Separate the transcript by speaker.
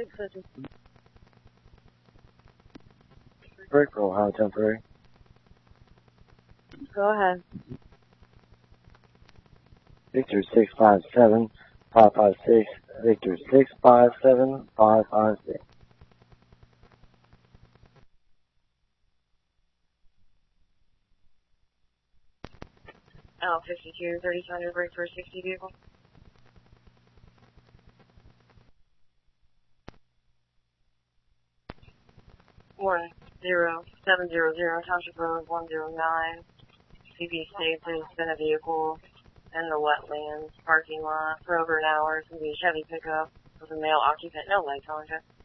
Speaker 1: 650.
Speaker 2: Break roll, high temporary.
Speaker 1: Go ahead.
Speaker 2: Victor 657 556. Victor 657 556.
Speaker 1: L52, 30 break for 60 vehicle. One 0700 Township Road 109. CB states there's been a vehicle in the wetlands parking lot for over an hour. It's going to be a Chevy pickup with a male occupant. No lights on, Jeff.